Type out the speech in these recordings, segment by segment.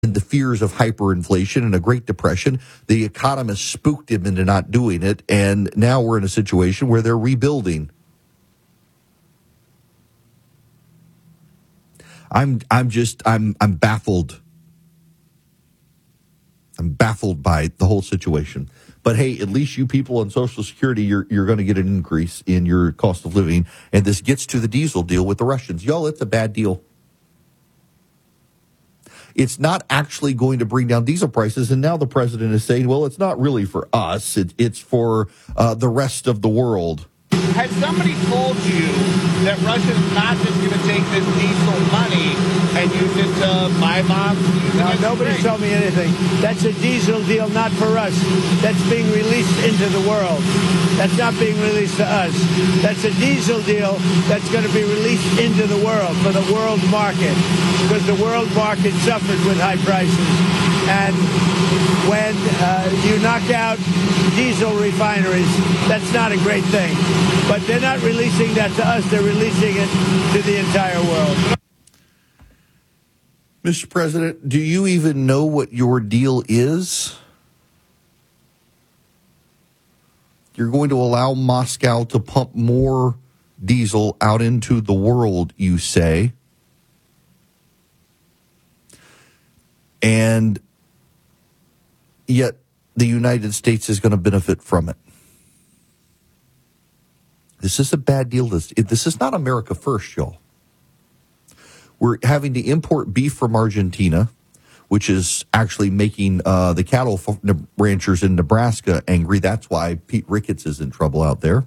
and the fears of hyperinflation and a Great Depression. The economists spooked him into not doing it, and now we're in a situation where they're rebuilding. I'm baffled. I'm baffled by the whole situation. But hey, at least you people on Social Security, you're going to get an increase in your cost of living. And this gets to the diesel deal with the Russians. Y'all, it's a bad deal. It's not actually going to bring down diesel prices. And now the president is saying, well, it's not really for us. It's for the rest of the world. Has somebody told you that Russia's not just going to take this diesel money and use it to buy bombs? No, nobody's told me anything. That's a diesel deal, not for us. That's being released into the world. That's not being released to us. That's a diesel deal that's going to be released into the world for the world market, because the world market suffered with high prices. And when you knock out diesel refineries, that's not a great thing. But they're not releasing that to us. They're releasing it to the entire world. Mr. President, do you even know what your deal is? You're going to allow Moscow to pump more diesel out into the world, you say. And yet the United States is going to benefit from it. This is a bad deal. This is not America first, y'all. We're having to import beef from Argentina, which is actually making the cattle ranchers in Nebraska angry. That's why Pete Ricketts is in trouble out there.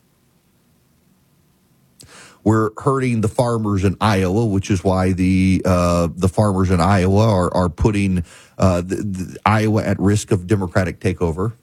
We're hurting the farmers in Iowa, which is why the farmers in Iowa are putting the Iowa at risk of Democratic takeover.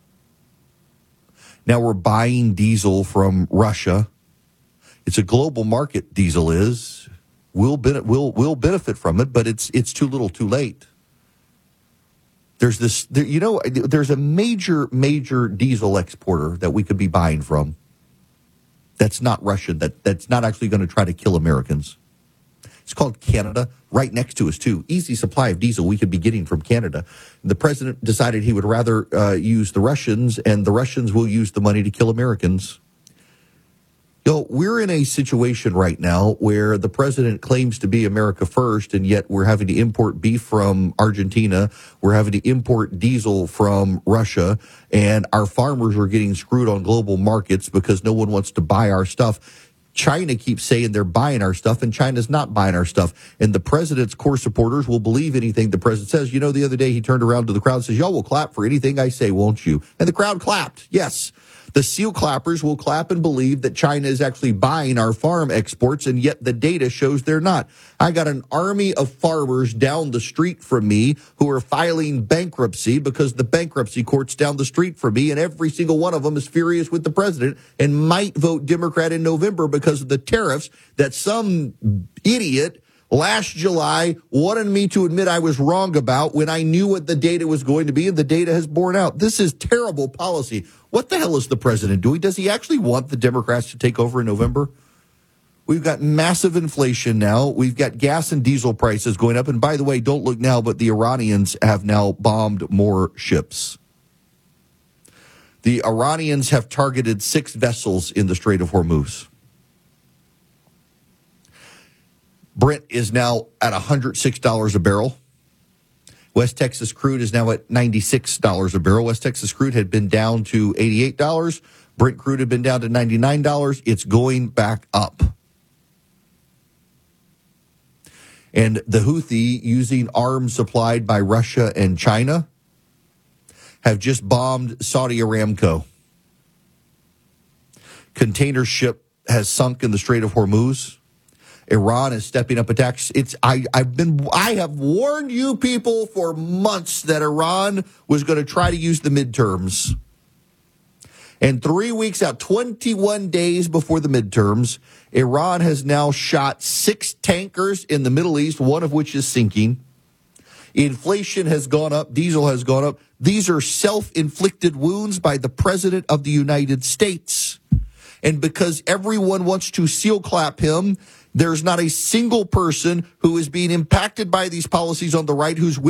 Now we're buying diesel from Russia. It's a global market. Diesel is. We'll benefit from it, but it's too little, too late. There's a major diesel exporter that we could be buying from. That's not Russian. That's not actually going to try to kill Americans. It's called Canada, right next to us, too. Easy supply of diesel we could be getting from Canada. The president decided he would rather use the Russians, and the Russians will use the money to kill Americans. We're in a situation right now where the president claims to be America first, and yet we're having to import beef from Argentina. We're having to import diesel from Russia, and our farmers are getting screwed on global markets because no one wants to buy our stuff. China keeps saying they're buying our stuff, and China's not buying our stuff. And the president's core supporters will believe anything the president says. The other day he turned around to the crowd and says, y'all will clap for anything I say, won't you? And the crowd clapped. Yes. The seal clappers will clap and believe that China is actually buying our farm exports, and yet the data shows they're not. I got an army of farmers down the street from me who are filing bankruptcy because the bankruptcy court's down the street from me, and every single one of them is furious with the president and might vote Democrat in November because of the tariffs that some idiot last July wanted me to admit I was wrong about when I knew what the data was going to be, and the data has borne out. This is terrible policy. What the hell is the president doing? Does he actually want the Democrats to take over in November? We've got massive inflation now. We've got gas and diesel prices going up. And by the way, don't look now, but the Iranians have now bombed more ships. The Iranians have targeted 6 vessels in the Strait of Hormuz. Brent is now at $106 a barrel. West Texas crude is now at $96 a barrel. West Texas crude had been down to $88. Brent crude had been down to $99. It's going back up. And the Houthi, using arms supplied by Russia and China, have just bombed Saudi Aramco. Container ship has sunk in the Strait of Hormuz. Iran is stepping up attacks. I have warned you people for months that Iran was going to try to use the midterms. And 3 weeks out, 21 days before the midterms, Iran has now shot 6 tankers in the Middle East, one of which is sinking. Inflation has gone up. Diesel has gone up. These are self-inflicted wounds by the President of the United States. And because everyone wants to seal clap him, There's not a single person who is being impacted by these policies on the right who's